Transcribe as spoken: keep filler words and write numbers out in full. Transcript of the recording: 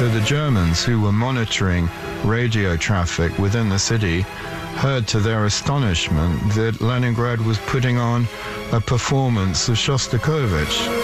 So the Germans, who were monitoring radio traffic within the city, heard to their astonishment that Leningrad was putting on a performance of Shostakovich.